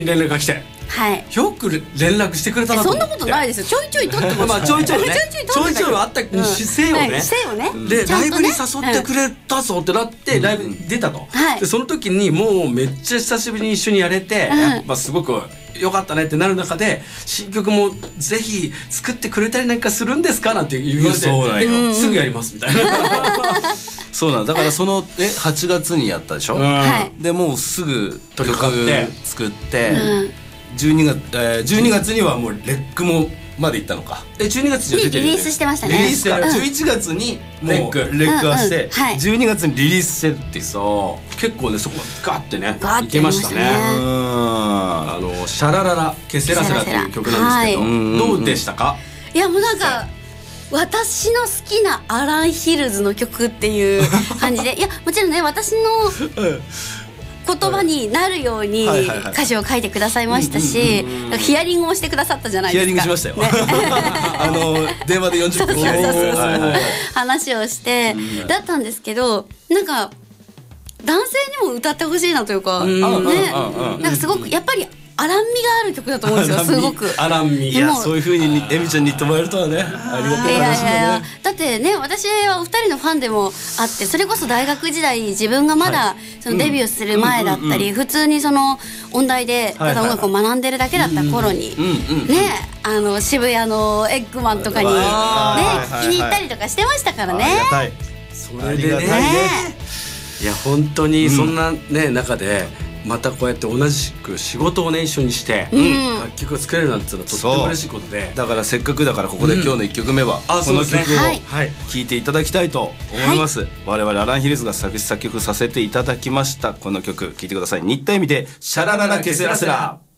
連絡が来て、 はい、 よく連絡してくれたなと思って。 そんなことないですよ。ちょいちょい取ってます。 まあちょいちょいね、ちょいちょいはあったにせよね。でライブに誘ってくれたぞってなってライブに出たと。でその時にもうめっちゃ久しぶりに一緒にやれて、やっぱすごくよかったねってなる中で、新曲もぜひ作ってくれたりなんかするんですかなんて言われて、すぐやりますみたいな。 そうなんだからその8月にやったでしょ。でもうすぐ曲作って12月にはもうレックもまで行ったのか。 12月にリリースしてましたね。 リリースから11月にもうレックはして12月にリリースしてるっていう。 そう結構ねそこガッてねいけましたね。シャラララケセラセラっていう曲なんですけど、どうでしたか？ いやもうなんか私の好きなアラン・ヒルズの曲っていう感じで、いやもちろんね私の言葉になるように歌詞を書いてくださいましたし、ヒアリングをしてくださったじゃないですか。 ヒアリングしましたよ。電話で40分話をしてだったんですけど、なんか男性にも歌ってほしいなというかね、なんかすごくやっぱりアラン味がある曲だと思うんですよ。すごくアラン味。 いやそういう風にエミちゃんに言ってもらえるとはね、ありがたい話だね。 だってね私はお二人のファンでもあって、それこそ大学時代自分がまだそのデビューする前だったり、普通にその音大でただ音楽を学んでるだけだった頃にね、渋谷のエッグマンとかにね聞きに行ったりとかしてましたからね。 それでね、いや本当にそんなね中でまたこうやって同じく仕事をね一緒にして楽曲を作れるなんていうのはとっても嬉しいことで、 だからせっかくだからここで今日の1曲目はこの曲を聴いていただきたいと思います。我々アラン・ヒルズが作詞作曲させていただきましたこの曲聴いてください。新田恵美でシャラララケセラセラ。